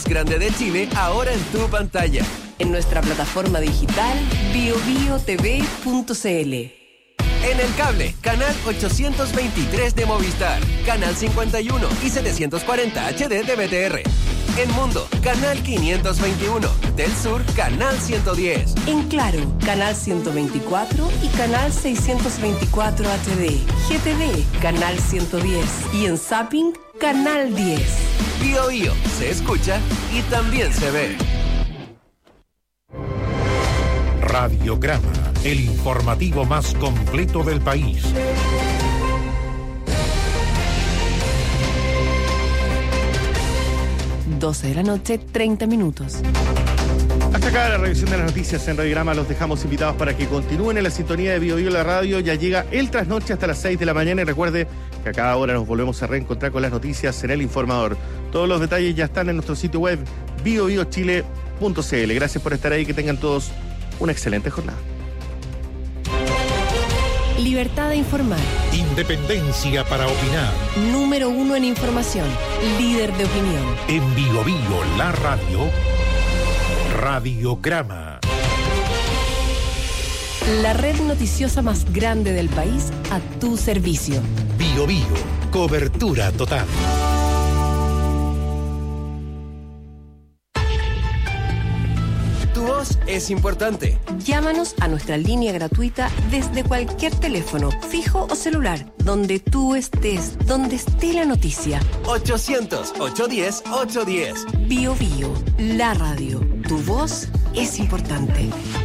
grande de Chile, ahora en tu pantalla. En nuestra plataforma digital biobiotv.cl. En el cable, canal 823 de Movistar, canal 51 y 740 HD de BTR. En Mundo, canal 521, del Sur, canal 110. En Claro, canal 124 y canal 624 HD. GTV, canal 110. Y en Zapping, canal 10. Bio Bio, se escucha y también se ve. Radiograma, el informativo más completo del país. 12 de la noche, 30 minutos. Hasta acá la revisión de las noticias en Radiograma. Los dejamos invitados para que continúen en la sintonía de Bio Bio la radio. Ya llega el trasnoche hasta las 6 de la mañana y recuerde que a cada hora nos volvemos a reencontrar con las noticias en El Informador. Todos los detalles ya están en nuestro sitio web biobiochile.cl. Gracias por estar ahí, que tengan todos una excelente jornada. Libertad de informar. Independencia para opinar. Número 1 en información. Líder de opinión. En Bio Bio la radio. Radiograma. La red noticiosa más grande del país a tu servicio. Bio Bio, cobertura total. Tu voz es importante. Llámanos a nuestra línea gratuita desde cualquier teléfono, fijo o celular, donde tú estés, donde esté la noticia. 800-810-810. Bio Bio, la radio. Tu voz es importante.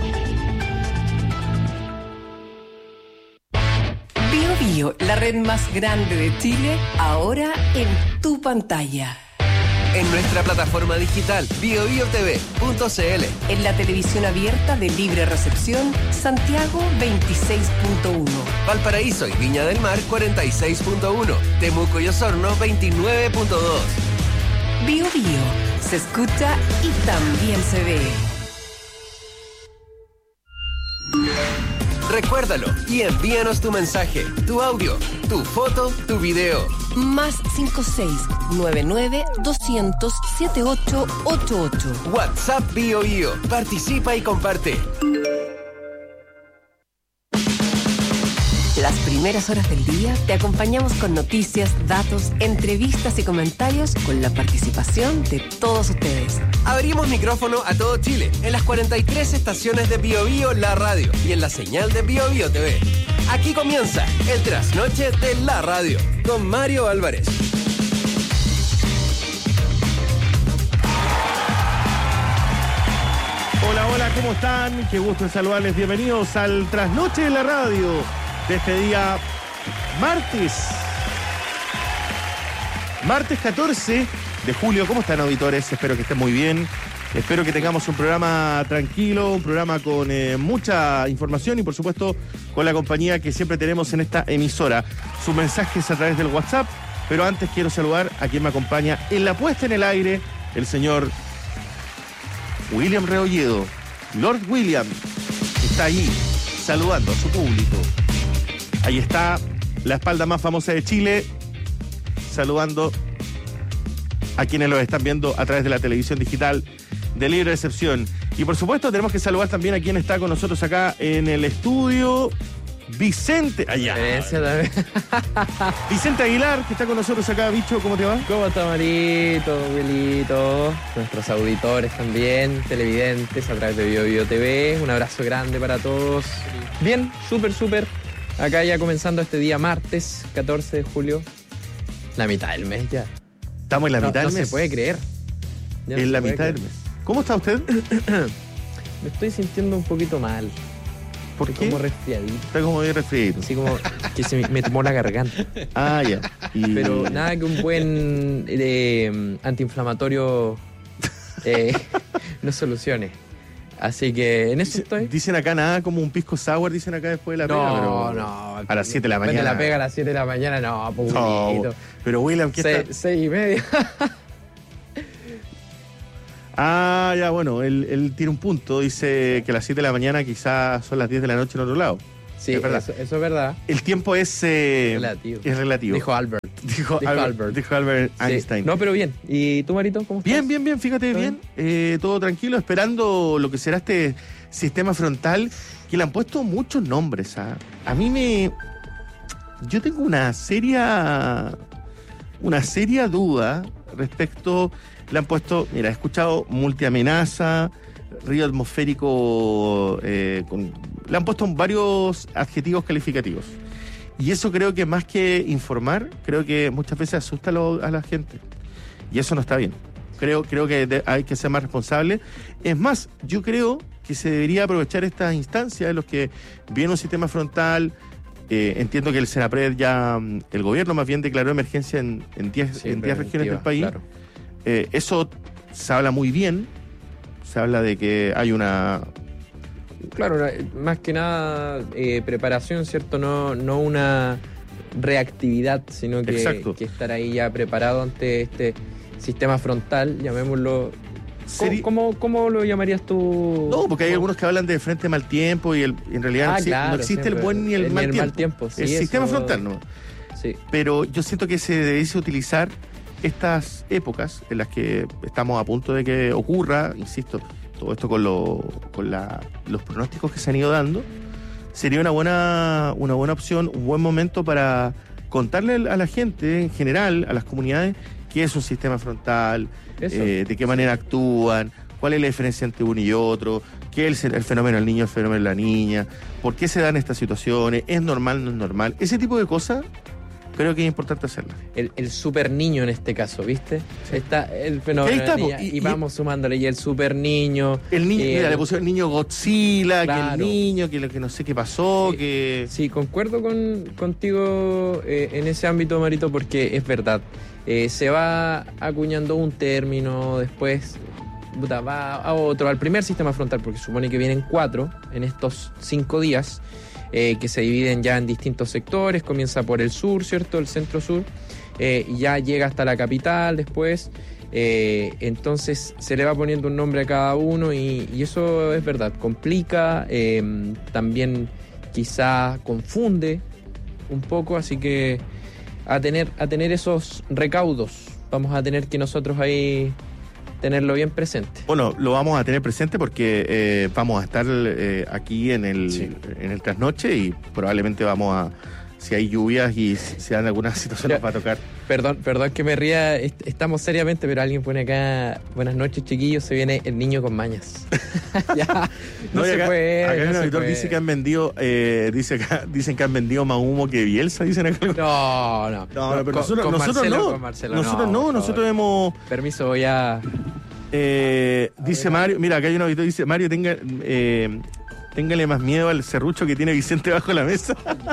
Bio Bio, la red más grande de Chile, ahora en tu pantalla. En nuestra plataforma digital biobiotv.cl. En la televisión abierta de libre recepción, Santiago 26.1. Valparaíso y Viña del Mar 46.1. Temuco y Osorno 29.2. Bio Bio, se escucha y también se ve. Recuérdalo y envíanos tu mensaje, tu audio, tu foto, tu video. Más 56-99-200-7888. WhatsApp Bio Bio. Participa y comparte. Las primeras horas del día te acompañamos con noticias, datos, entrevistas y comentarios con la participación de todos ustedes. Abrimos micrófono a todo Chile en las 43 estaciones de Bio Bio la radio y en la señal de Bio Bio TV. Aquí comienza el trasnoche de la radio con Mario Álvarez. Hola, hola, ¿cómo están? Qué gusto en saludarles. Bienvenidos al trasnoche de la radio de este día martes 14 de julio. ¿Cómo están, auditores? Espero que estén muy bien. Espero que tengamos un programa tranquilo, un programa con mucha información y, por supuesto, con la compañía que siempre tenemos en esta emisora. Sus mensajes a través del WhatsApp, pero antes quiero saludar a quien me acompaña en la puesta en el aire, el señor William Reolledo. Lord William está ahí saludando a su público. Ahí está la espalda más famosa de Chile, saludando a quienes lo están viendo a través de la televisión digital de libre recepción. Y por supuesto tenemos que saludar también a quien está con nosotros acá en el estudio, Vicente. Allá. Vicente Aguilar, que está con nosotros acá. Bicho, ¿cómo te va? ¿Cómo está, Marito, Wilito? Nuestros auditores también, televidentes a través de Bio Bio TV. Un abrazo grande para todos. Bien, súper. Acá ya comenzando este día martes, 14 de julio. La mitad del mes ya. Estamos en la mitad del mes. No se puede creer. En la mitad del mes. ¿Cómo está usted? Me estoy sintiendo un poquito mal. ¿Por qué? Como resfriadito. Está como muy resfriadito. Así como que se me tomó la garganta. Ah, ya. Pero nada que un buen antiinflamatorio no solucione. Así que en eso estoy. Dicen acá nada como un pisco sour, dicen acá después de la pega. No. A las 7 de la mañana. De la pega a las 7 de la mañana, no, no, pero William, ¿qué está? 6:30. Ah, ya, bueno, él tiene un punto. Dice que a las 7 de la mañana quizás son las 10 de la noche en otro lado. Sí, es verdad. eso es verdad. El tiempo es relativo. Dijo Albert. Dijo Albert Einstein. Sí. No, pero bien. ¿Y tú, Marito, cómo estás? Bien, fíjate bien. Todo tranquilo, esperando lo que será este sistema frontal, que le han puesto muchos nombres. A mí yo tengo una seria duda respecto. Le han puesto, mira, he escuchado multiamenaza, río atmosférico, le han puesto varios adjetivos calificativos. Y eso creo que más que informar, creo que muchas veces asusta a la gente. Y eso no está bien. Creo que hay que ser más responsable. Es más, yo creo que se debería aprovechar estas instancias en los que viene un sistema frontal. Entiendo que el Senapred ya, el gobierno más bien declaró emergencia en 10 regiones del país. Claro. Eso se habla muy bien. Se habla de que hay una... Claro, más que nada preparación, ¿cierto? No una reactividad, sino que estar ahí ya preparado ante este sistema frontal, llamémoslo. ¿Cómo lo llamarías tú? No, porque hay algunos que hablan de frente mal tiempo y en realidad no existe siempre, el buen ni el mal tiempo. Sí, el sistema frontal, ¿no? Sí. Pero yo siento que se debiese utilizar estas épocas en las que estamos a punto de que ocurra, insisto, todo esto con los pronósticos que se han ido dando, sería una buena opción, un buen momento para contarle a la gente en general, a las comunidades, qué es un sistema frontal, de qué manera actúan, cuál es la diferencia entre uno y otro, qué es el fenómeno del niño, el fenómeno de la niña, por qué se dan estas situaciones, es normal, no es normal. Ese tipo de cosas creo que es importante hacerlo. El super niño en este caso, ¿viste? Sí. Está el fenómeno de la niña, y vamos sumándole, y el super niño. El niño, mira, le pusieron el niño Godzilla, claro, que el niño, que no sé qué pasó, sí, que... Sí, concuerdo contigo en ese ámbito, Marito, porque es verdad. Se va acuñando un término, después va a otro, al primer sistema frontal, porque supone que vienen 4 en estos 5 días, que se dividen ya en distintos sectores. Comienza por el sur, ¿cierto? El centro-sur, y ya llega hasta la capital después. Entonces se le va poniendo un nombre a cada uno y eso es verdad, complica, también quizá confunde un poco, así que a tener esos recaudos vamos a tener que nosotros ahí tenerlo bien presente. Bueno, lo vamos a tener presente porque vamos a estar aquí en el trasnoche y probablemente si hay lluvias y si dan algunas situaciones va a tocar. Perdón que me ría, estamos seriamente, pero alguien pone acá: buenas noches, chiquillos, se viene el niño con mañas. Ya, no se puede. Acá el auditor dice que han vendido, dicen que han vendido más humo que Bielsa, dicen acá. No, pero nosotros hemos... Permiso, voy a... dice Mario, mira, acá hay un auditor, dice Mario, téngale más miedo al serrucho que tiene Vicente bajo la mesa.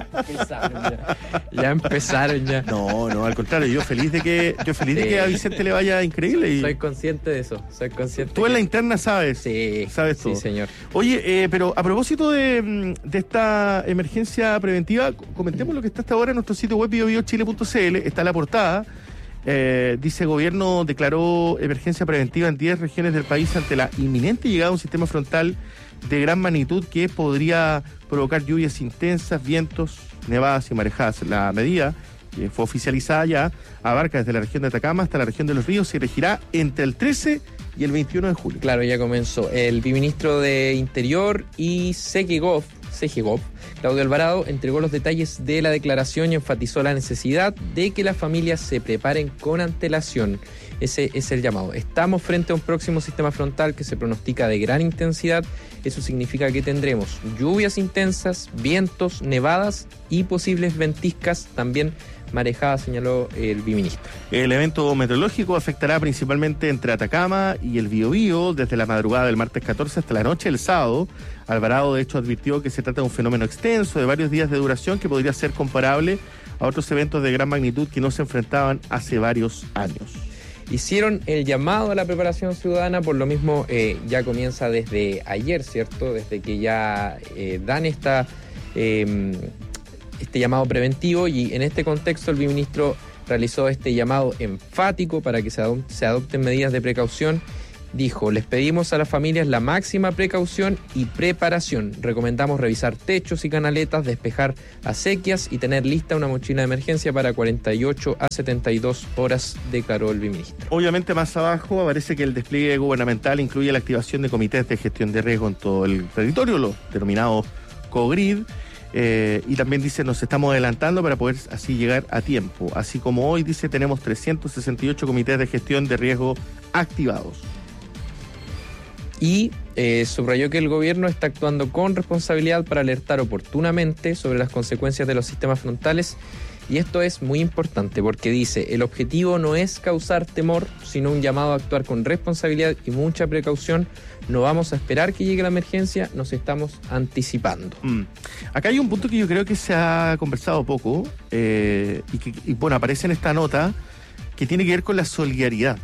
Ya empezaron. No, al contrario, yo feliz de que a Vicente le vaya increíble. Soy consciente de eso, Tú en la interna sabes. Sí, sabes todo. Sí, señor. Oye, pero a propósito de esta emergencia preventiva, comentemos lo que está hasta ahora en nuestro sitio web biobiochile.cl. Está la portada. Dice: gobierno declaró emergencia preventiva en 10 regiones del país ante la inminente llegada de un sistema frontal de gran magnitud que podría provocar lluvias intensas, vientos, nevadas y marejadas. La medida, que fue oficializada ya, abarca desde la región de Atacama hasta la región de Los Ríos y regirá entre el 13 y el 21 de julio. Claro, ya comenzó. El viceministro de Interior y CGGOV, Claudio Alvarado, entregó los detalles de la declaración y enfatizó la necesidad de que las familias se preparen con antelación. Ese es el llamado. Estamos frente a un próximo sistema frontal que se pronostica de gran intensidad. Eso significa que tendremos lluvias intensas, vientos, nevadas y posibles ventiscas, también marejadas, señaló el viceministro. El evento meteorológico afectará principalmente entre Atacama y el Biobío desde la madrugada del martes 14 hasta la noche del sábado. Alvarado, de hecho, advirtió que se trata de un fenómeno extenso de varios días de duración que podría ser comparable a otros eventos de gran magnitud que no se enfrentaban hace varios años. Hicieron el llamado a la preparación ciudadana, por lo mismo ya comienza desde ayer, ¿cierto? Desde que ya dan este llamado preventivo, y en este contexto el viceministro realizó este llamado enfático para que se adopten medidas de precaución dijo: les pedimos a las familias la máxima precaución y preparación. Recomendamos revisar techos y canaletas, despejar acequias y tener lista una mochila de emergencia para 48 a 72 horas, declaró el viceministro. Obviamente más abajo aparece que el despliegue gubernamental incluye la activación de comités de gestión de riesgo en todo el territorio, los denominados COGRID, y también dice: nos estamos adelantando para poder así llegar a tiempo. Así como hoy, dice, tenemos 368 comités de gestión de riesgo activados. Y subrayó que el gobierno está actuando con responsabilidad para alertar oportunamente sobre las consecuencias de los sistemas frontales. Y esto es muy importante porque dice: el objetivo no es causar temor, sino un llamado a actuar con responsabilidad y mucha precaución. No vamos a esperar que llegue la emergencia, nos estamos anticipando. Acá hay un punto que yo creo que se ha conversado poco y bueno, aparece en esta nota, que tiene que ver con la solidaridad.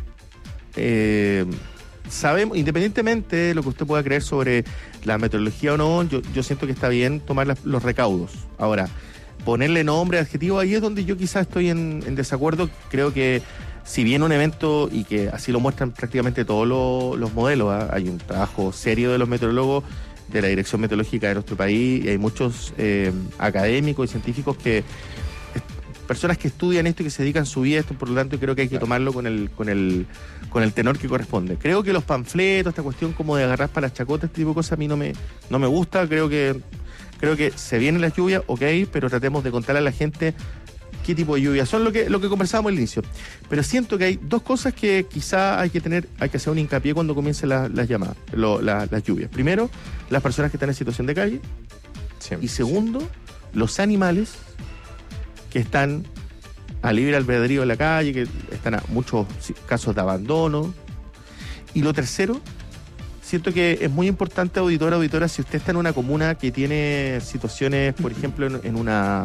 Sabemos, independientemente de lo que usted pueda creer sobre la meteorología o no, yo siento que está bien tomar los recaudos. Ahora, ponerle nombre, adjetivo, ahí es donde yo quizás estoy en desacuerdo. Creo que si bien un evento, y que así lo muestran prácticamente todos los modelos, hay un trabajo serio de los meteorólogos, de la Dirección Meteorológica de nuestro país, y hay muchos académicos y científicos personas que estudian esto y que se dedican su vida a esto, por lo tanto creo que hay que tomarlo con el tenor que corresponde. Creo que los panfletos, esta cuestión como de agarrar para las chacotas, este tipo de cosas a mí no me gusta. Creo que se vienen las lluvias, ok, pero tratemos de contarle a la gente qué tipo de lluvias son, lo que conversábamos al inicio. Pero siento que hay dos cosas que quizá hay que hacer un hincapié cuando comiencen las llamadas, las lluvias. Primero, las personas que están en situación de calle. Siempre. Y segundo, los animales que están a libre albedrío en la calle, que están a muchos casos de abandono. Y lo tercero, siento que es muy importante, auditora, si usted está en una comuna que tiene situaciones, por ejemplo, en una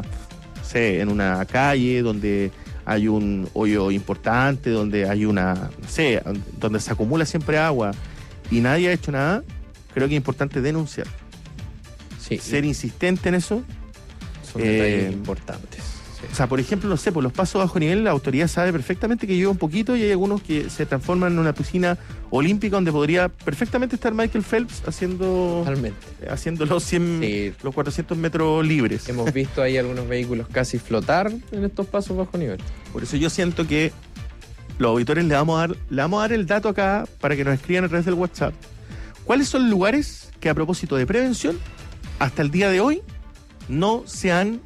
calle donde hay un hoyo importante, donde hay donde se acumula siempre agua y nadie ha hecho nada, creo que es importante denunciar. Sí, ser insistente en eso. Son detalles importantes. Sí. O sea, por ejemplo, no sé, por los pasos bajo nivel, la autoridad sabe perfectamente que llueve un poquito y hay algunos que se transforman en una piscina olímpica donde podría perfectamente estar Michael Phelps haciendo los 400 metros libres. Hemos visto ahí algunos vehículos casi flotar en estos pasos bajo nivel. Por eso yo siento que los auditores le vamos a dar el dato acá para que nos escriban a través del WhatsApp. ¿Cuáles son lugares que, a propósito de prevención, hasta el día de hoy no se han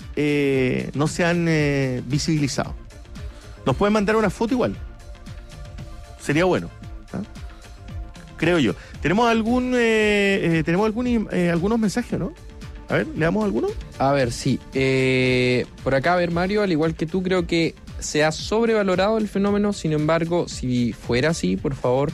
visibilizado? Nos pueden mandar una foto igual. Sería bueno, ¿ah? Creo yo. ¿Tenemos algunos mensajes, no? A ver, ¿le damos alguno? A ver, sí. Por acá, a ver, Mario, al igual que tú, creo que se ha sobrevalorado el fenómeno. Sin embargo, si fuera así, por favor...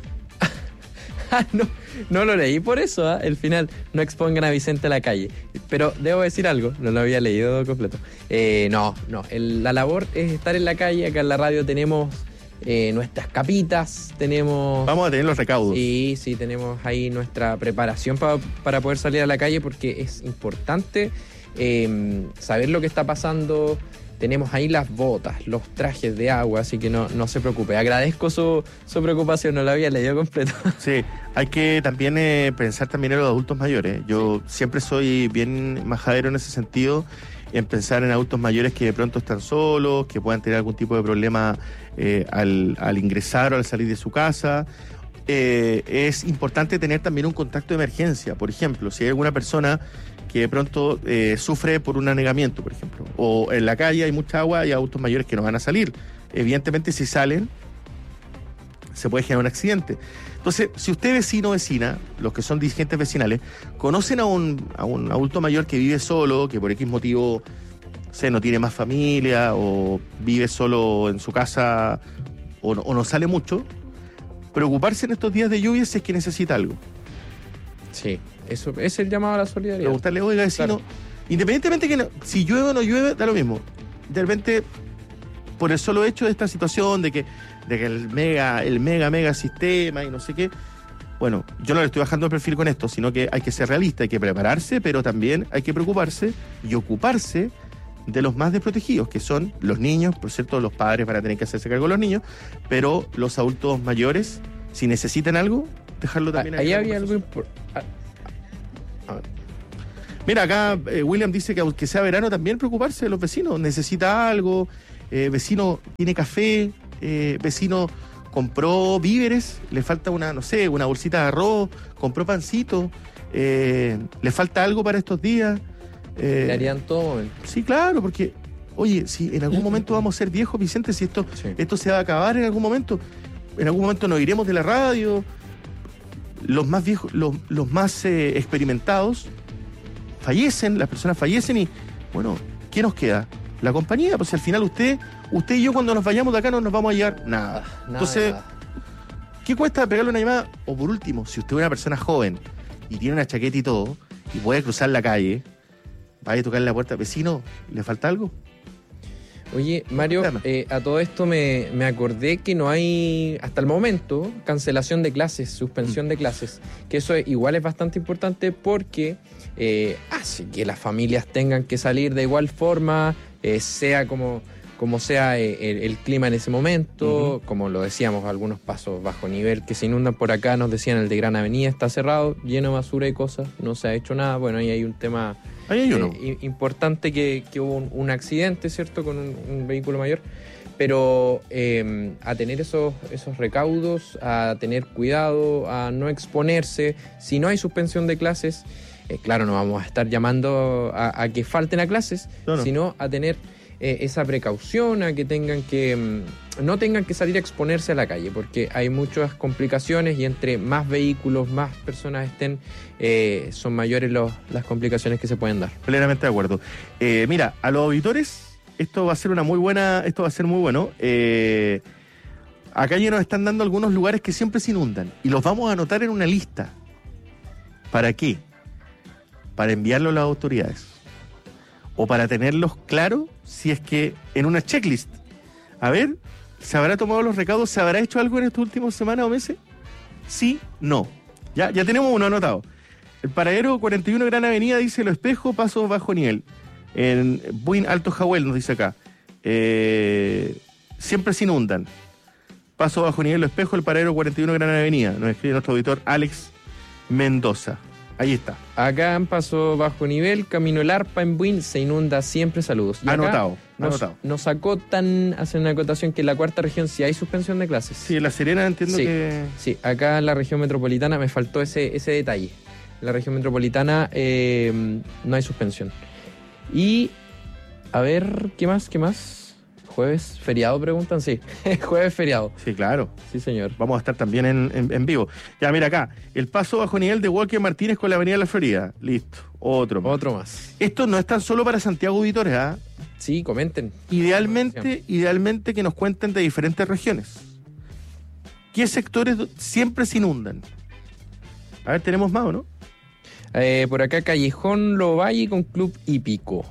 No lo leí por eso, ¿eh? El final, no expongan a Vicente a la calle. Pero debo decir algo, no lo había leído completo. La labor es estar en la calle. Acá en la radio tenemos nuestras capitas, tenemos... Vamos a tener los recaudos. Sí, tenemos ahí nuestra preparación para poder salir a la calle, porque es importante saber lo que está pasando. Tenemos ahí las botas, los trajes de agua, así que no se preocupe. Agradezco su preocupación, no la había leído completo. Sí, hay que también pensar también en los adultos mayores. Yo siempre soy bien majadero en ese sentido, en pensar en adultos mayores que de pronto están solos, que puedan tener algún tipo de problema al ingresar o al salir de su casa. Es importante tener también un contacto de emergencia. Por ejemplo, si hay alguna persona que de pronto sufre por un anegamiento, por ejemplo, o en la calle hay mucha agua y hay adultos mayores que no van a salir. Evidentemente, si salen, se puede generar un accidente. Entonces, si usted, vecino o vecina, los que son dirigentes vecinales, conocen a un adulto mayor que vive solo, que por X motivo no tiene más familia, o vive solo en su casa, o no sale mucho, preocuparse en estos días de lluvia si es que necesita algo. Sí. Eso es el llamado a la solidaridad. Preguntarle, oiga, vecino, claro. Independientemente que si llueve o no llueve, da lo mismo. De repente, por el solo hecho de esta situación de que el mega sistema y no sé qué, bueno, yo no le estoy bajando el perfil con esto, sino que hay que ser realista, hay que prepararse, pero también hay que preocuparse y ocuparse de los más desprotegidos, que son los niños. Por cierto, los padres van a tener que hacerse cargo de los niños, pero los adultos mayores Si necesitan algo, dejarlo también Ahí en la había algo conversación. Mira, acá William dice que aunque sea verano también preocuparse de los vecinos. Necesita algo, vecino tiene café, vecino compró víveres, le falta una bolsita de arroz, compró pancito, le falta algo para estos días. Le harían todo momento. Sí, claro, porque, oye, si en algún momento vamos a ser viejos, Vicente, si esto se va a acabar en algún momento nos iremos de la radio, los más viejos, los más experimentados fallecen, las personas fallecen y, bueno, ¿qué nos queda? La compañía, pues al final usted y yo cuando nos vayamos de acá no nos vamos a llevar nada. Entonces, ¿qué cuesta pegarle una llamada? O por último, si usted es una persona joven y tiene una chaqueta y todo, y puede cruzar la calle, vaya a tocarle la puerta, vecino, ¿le falta algo? Oye, Mario, a todo esto me acordé que no hay, hasta el momento, cancelación de clases, suspensión de clases. Que eso igual es bastante importante porque hace que las familias tengan que salir de igual forma, sea como sea el clima en ese momento. Como lo decíamos, algunos pasos bajo nivel que se inundan por acá. Nos decían el de Gran Avenida está cerrado, lleno de basura y cosas, no se ha hecho nada. Bueno, ahí hay un tema... importante que hubo un accidente, ¿cierto?, con un vehículo mayor, pero a tener esos recaudos, a tener cuidado, a no exponerse. Si no hay suspensión de clases, claro, no vamos a estar llamando a que falten a clases, sino a tener esa precaución, a que no tengan que salir a exponerse a la calle, porque hay muchas complicaciones y entre más vehículos, más personas estén, son mayores las complicaciones que se pueden dar. Plenamente de acuerdo. Mira, a los auditores, esto va a ser muy bueno. Acá ya nos están dando algunos lugares que siempre se inundan y los vamos a anotar en una lista. ¿Para qué? Para enviarlo a las autoridades. O para tenerlos claros, si es que en una checklist. A ver, ¿se habrá tomado los recaudos? ¿Se habrá hecho algo en estas últimas semanas o meses? Sí, no. Ya tenemos uno anotado. El paradero 41 Gran Avenida, dice Lo Espejo, pasos bajo nivel. En Buin Alto Jahuel, nos dice acá. Siempre se inundan. Paso bajo nivel Lo Espejo, el paradero 41 Gran Avenida. Nos escribe nuestro auditor Alex Mendoza. Ahí está. Acá en Paso Bajo Nivel, Camino El Arpa en Buin, se inunda siempre, saludos. Y anotado. Nos acotan, hacen una acotación que en la cuarta región sí hay suspensión de clases. Sí, en La Serena entiendo que... Sí, acá en la región metropolitana me faltó ese detalle. En la región metropolitana no hay suspensión. Y, a ver, ¿qué más? ¿Jueves feriado? Preguntan, sí. Jueves feriado. Sí, claro. Sí, señor. Vamos a estar también en vivo. Ya, mira acá. El paso bajo nivel de Walker Martínez con la Avenida de la Florida. Listo. Otro más. Esto no es tan solo para Santiago auditores, ¿ah? Sí, comenten. Idealmente que nos cuenten de diferentes regiones. ¿Qué sectores siempre se inundan? A ver, tenemos más, ¿o no? Por acá Callejón Lovalle con Club Hípico.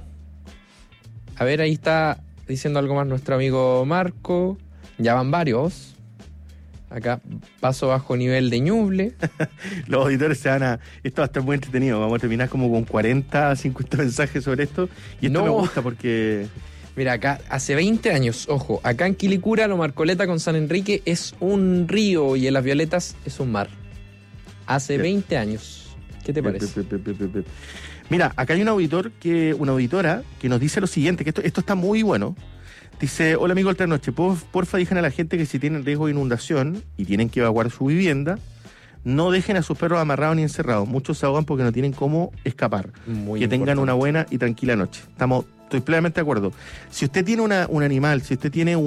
A ver, ahí está diciendo algo más nuestro amigo Marco. Ya van varios. Acá, Paso Bajo Nivel de Ñuble. Los auditores esto va a estar muy entretenido. Vamos a terminar como con 40, 50 mensajes sobre esto. Y esto me gusta porque... Mira, acá, hace 20 años, ojo, acá en Quilicura, lo Marcoleta con San Enrique es un río y en Las Violetas es un mar. Hace 20 años. ¿Qué te parece? Mira, acá hay una auditora que nos dice lo siguiente, que esto está muy bueno. Dice, hola amigo Alternoche, porfa digan a la gente que si tienen riesgo de inundación y tienen que evacuar su vivienda, no dejen a sus perros amarrados ni encerrados. Muchos se ahogan porque no tienen cómo escapar. Que tengan una buena y tranquila noche. Estoy plenamente de acuerdo. Si usted tiene un animal, si usted tiene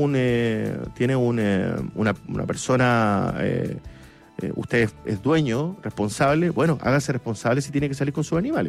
una persona... usted es dueño, responsable, bueno, hágase responsable si tiene que salir con sus animales.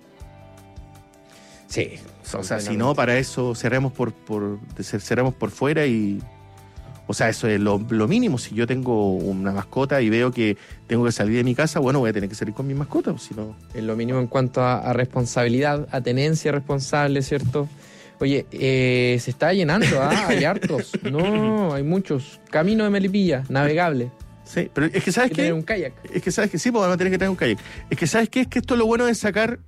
Sí. O sea, si no, para eso cerremos por fuera y... O sea, eso es lo mínimo. Si yo tengo una mascota y veo que tengo que salir de mi casa, bueno, voy a tener que salir con mi mascota, o si no... Es lo mínimo en cuanto a responsabilidad, a tenencia responsable, ¿cierto? Oye, se está llenando, hay hartos. No, hay muchos. Camino de Melipilla, navegable. Sí, pero es que ¿sabes qué? Tener un kayak. Es que ¿sabes qué? Sí, pues vamos a tener que tener un kayak. Es que ¿sabes qué? Es que esto es lo bueno de sacar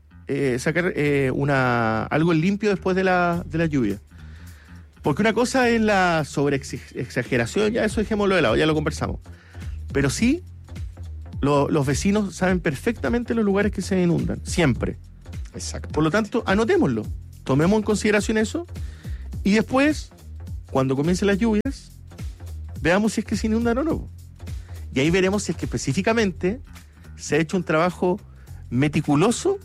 algo limpio después de la lluvia. Porque una cosa es la sobreexageración, ya eso dejémoslo de lado, ya lo conversamos. Pero sí, los vecinos saben perfectamente los lugares que se inundan, siempre. Exacto. Por lo tanto, anotémoslo, tomemos en consideración eso y después, cuando comiencen las lluvias, veamos si es que se inundan o no. Y ahí veremos si es que específicamente se ha hecho un trabajo meticuloso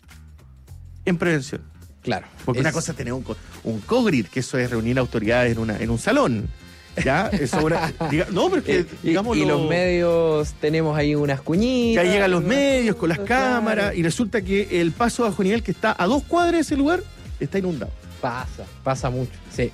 en prevención. Claro. Porque una cosa es tener un COGRID, que eso es reunir autoridades en un salón. ¿Ya? Eso no, porque digamos. Y los medios tenemos ahí unas cuñitas. Ya llegan los medios con las cámaras y resulta que el paso bajo nivel que está a 2 cuadras de ese lugar está inundado. Pasa mucho. Sí.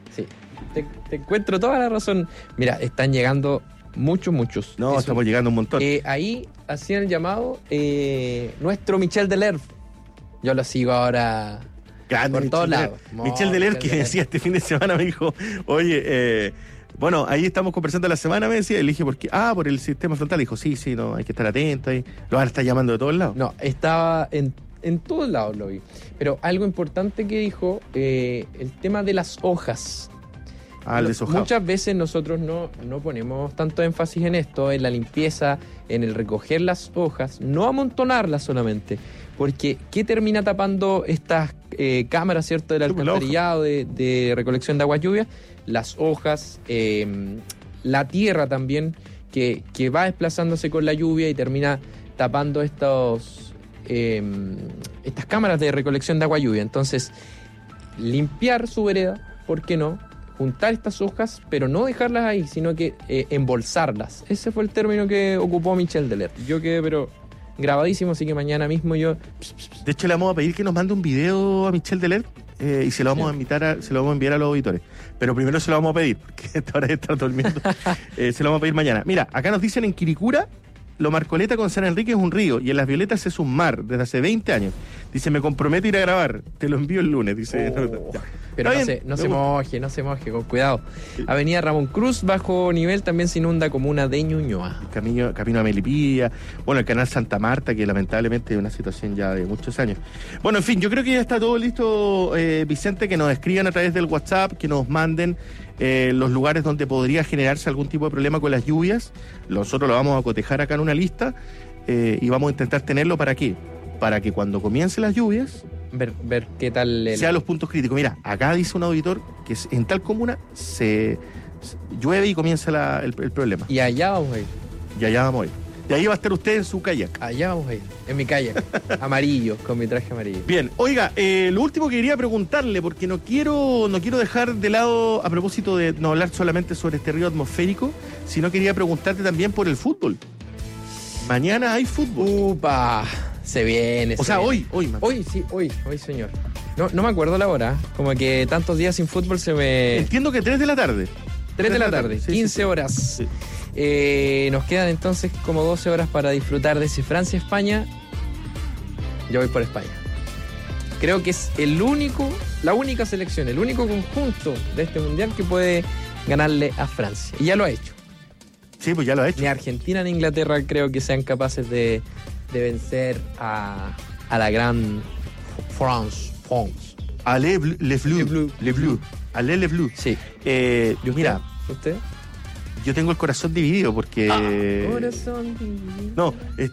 Te encuentro toda la razón. Mira, están llegando muchos. No, Eso. estamos llegando un montón. Ahí hacían el llamado nuestro Michel Delerve. Yo lo sigo ahora Grande, por todos lados. Michel Delerve, que decía este fin de semana, me dijo, oye, bueno, ahí estamos conversando la semana, me decía, le dije, ¿por qué? Por el sistema frontal. Dijo, sí, no, hay que estar atento ahí. Lo van a estar llamando de todos lados. No, estaba en todos lados, lo vi. Pero algo importante que dijo, el tema de las hojas. El deshojado. Muchas veces nosotros no ponemos tanto énfasis en esto, en la limpieza, en el recoger las hojas, no amontonarlas solamente, porque ¿qué termina tapando estas cámaras, cierto, del alcantarillado de recolección de agua lluvia? Las hojas, la tierra también, que va desplazándose con la lluvia y termina tapando estas cámaras de recolección de agua lluvia. Entonces, limpiar su vereda, ¿por qué no? Juntar estas hojas, pero no dejarlas ahí, sino que embolsarlas. Ese fue el término que ocupó Michel Delerve. Yo quedé, pero grabadísimo, así que mañana mismo yo... De hecho, le vamos a pedir que nos mande un video a Michel Delerve y se lo vamos a enviar a los auditores. Pero primero se lo vamos a pedir, porque esta hora de estar durmiendo. Se lo vamos a pedir mañana. Mira, acá nos dicen en Quiricura, Lo Marcoleta con San Enrique es un río y en Las Violetas es un mar desde hace 20 años. Dice, me comprometo a ir a grabar, te lo envío el lunes. Dice, pero no se moje, con cuidado. Avenida Ramón Cruz, bajo nivel, también se inunda comuna de Ñuñoa. Camino a Melipilla, bueno, el canal Santa Marta, que lamentablemente es una situación ya de muchos años. Bueno, en fin, yo creo que ya está todo listo, Vicente, que nos escriban a través del WhatsApp, que nos manden los lugares donde podría generarse algún tipo de problema con las lluvias. Nosotros lo vamos a cotejar acá en una lista y vamos a intentar tenerlo ¿para qué? Para que cuando comiencen las lluvias ver qué tal sean los puntos críticos. Mira, acá dice un auditor que en tal comuna se llueve y comienza el problema. Y allá vamos a ir. De ahí va a estar usted en su kayak. Allá vamos a ir, en mi kayak, amarillo, con mi traje amarillo. Bien, oiga, lo último que quería preguntarle, porque no quiero dejar de lado, a propósito de no hablar solamente sobre este río atmosférico, sino quería preguntarte también por el fútbol. Mañana hay fútbol. ¡Upa! Se viene. Hoy. Hoy, señor. No me acuerdo la hora, como que tantos días sin fútbol se me... Entiendo que 3 de la tarde. 3 de la tarde, sí, 15 horas. Sí. Nos quedan entonces como 12 horas para disfrutar de ese Francia-España. Yo voy por España. Creo que es la única selección, el único conjunto de este mundial que puede ganarle a Francia. Y ya lo ha hecho. Sí, pues ya lo ha hecho. Ni Argentina ni Inglaterra creo que sean capaces de vencer a la gran France. Allez les Bleus. Allez les Bleus. Sí. Mira, ¿usted? Yo tengo el corazón dividido porque... Corazón dividido. No,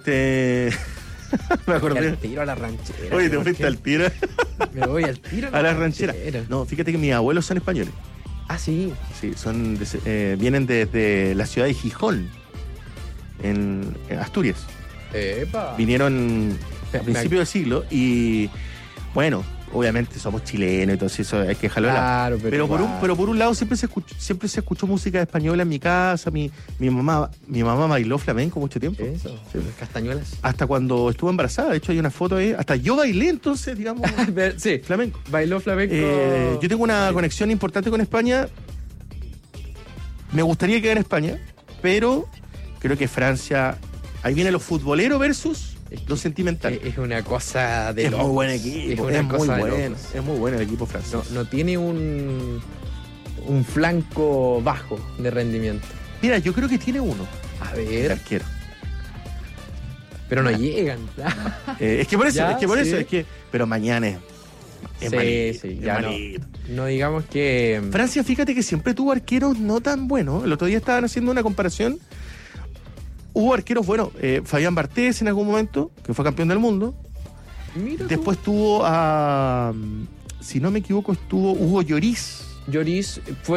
me acordé. Al tiro a la ranchera. Oye, te fuiste al tiro. Me voy al tiro a la ranchera. No, fíjate que mis abuelos son españoles. Ah, sí. Sí, vienen desde la ciudad de Gijón, en Asturias. ¡Epa! Vinieron a principios del siglo y, bueno, obviamente somos chilenos, entonces eso hay que dejarlo de lado. Pero por un lado siempre se escuchó música española en mi casa. Mi mamá bailó flamenco mucho tiempo. Eso, sí. Castañuelas. Hasta cuando estuvo embarazada, de hecho hay una foto ahí. Hasta yo bailé entonces, digamos, sí, flamenco. Bailó flamenco. Yo tengo una conexión importante con España. Me gustaría quedar en España, pero creo que Francia... Ahí viene los futboleros versus los sentimentales. Es una cosa de locos. Es muy buen equipo. Es muy bueno el equipo francés. No tiene un flanco bajo de rendimiento. Mira, yo creo que tiene uno. A ver. El arquero. Pero no llegan. Es que por eso. Pero mañana es malito. Sí, ya malito. No digamos que... Francia, fíjate que siempre tuvo arqueros no tan buenos. El otro día estaban haciendo una comparación. Hubo arqueros buenos. Fabián Bartés en algún momento, que fue campeón del mundo. Mira Después tuvo a... si no me equivoco, estuvo Hugo Lloris. Lloris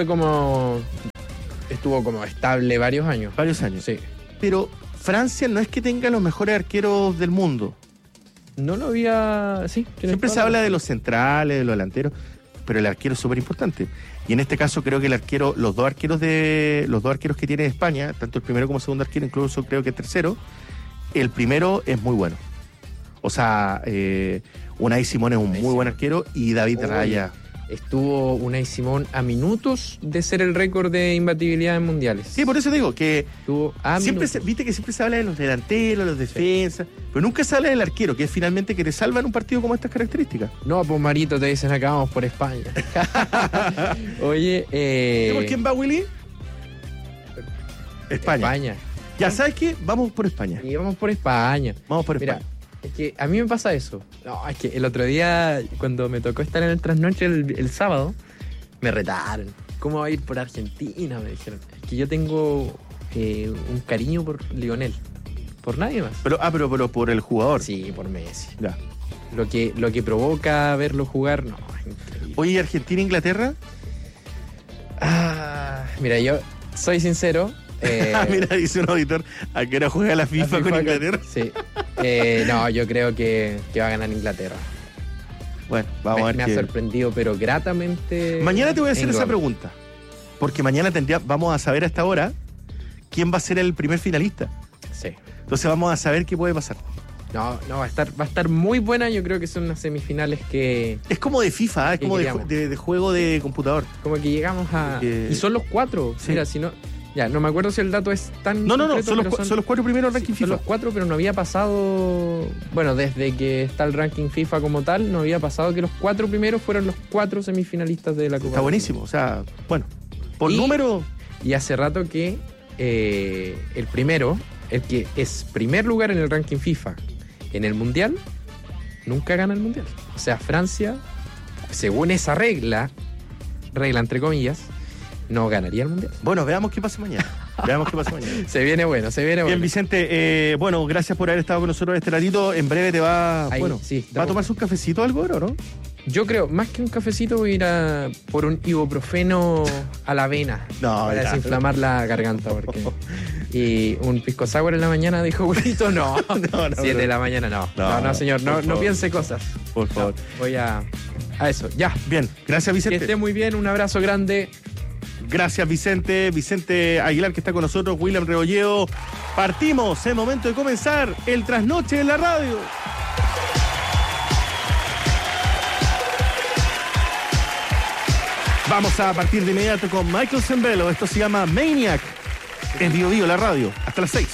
estuvo como estable varios años. Varios años. Sí. Pero Francia no es que tenga los mejores arqueros del mundo. No lo había... Sí. Siempre se habla de los centrales, de los delanteros, pero el arquero es súper importante. Y en este caso creo que los dos arqueros que tiene España, tanto el primero como el segundo arquero, incluso creo que el tercero, el primero es muy bueno. O sea, Unai Simón es un muy buen arquero y David Raya. Estuvo Unai Simón a minutos de ser el récord de imbatibilidad en mundiales. Sí, por eso digo que Estuvo a siempre minutos. viste que siempre se habla de los delanteros, los defensas, pero nunca se habla del arquero, que es finalmente que te salva en un partido como estas características. No, pues Marito, te dicen acá vamos por España. Oye, ¿Por quién va, Willy? España. Ya, ¿sabes qué? Vamos por España. Y vamos por España. Vamos por Mira, España. es que a mí me pasa eso. No, es que el otro día, cuando me tocó estar en el trasnoche el sábado, me retaron. ¿Cómo va a ir por Argentina? Me dijeron. Es que yo tengo un cariño por Lionel. Por nadie más. Pero por el jugador. Sí, por Messi. Ya. Lo que provoca verlo jugar, no, es increíble. Oye, ¿y Argentina-Inglaterra? Mira, yo soy sincero. Mira, dice un auditor, ¿a qué hora juega la FIFA con Inglaterra? Sí. No, yo creo que va a ganar Inglaterra. Bueno, vamos a ver Me ha sorprendido, pero gratamente. Mañana te voy a hacer England. esa pregunta. Porque mañana vamos a saber a esta hora quién va a ser el primer finalista. Sí. Entonces vamos a saber qué puede pasar. No, va a estar muy buena. Yo creo que son unas semifinales que Es como de FIFA, es ¿Qué como queríamos? de juego de computador. como que llegamos a. Que- Y son los 4. Sí. Mira, si no. Ya, no me acuerdo si el dato es tan. No, concreto, son pero los 4 primeros ranking sí, son FIFA. los 4, pero no había pasado. Bueno, desde que está el ranking FIFA como tal, no había pasado que los 4 primeros fueron los 4 semifinalistas de la Copa. Está buenísimo, o sea, bueno, por Y- número... Y hace rato que el primero, el que es primer lugar en el ranking FIFA en el Mundial, nunca gana el Mundial. O sea, Francia, según esa regla entre comillas, no ganaría el Mundial. Bueno, veamos qué pasa mañana. Se viene bueno. Bien, Vicente, bueno, gracias por haber estado con nosotros este ratito. En breve te va... Ahí, bueno, sí, ¿va a estamos- tomarse un cafecito o algo ahora, no? Yo creo, más que un cafecito, voy a ir a por un ibuprofeno a la avena. No, para ya. desinflamar la garganta. Y un pisco sour en la mañana, dijo Julito, no. No, 7 de no. la mañana, no. No, No, señor, por no favor. piense cosas. Por favor. No, voy a eso, ya. Bien, gracias, Que Vicente. esté muy bien, un abrazo grande. Gracias, Vicente. Vicente Aguilar, que está con nosotros. William Rebolleo. Partimos. Es momento de comenzar el trasnoche en la radio. Vamos a partir de inmediato con Michael Zembello. Esto se llama Maniac. En Bio Bio, la radio. Hasta las 6.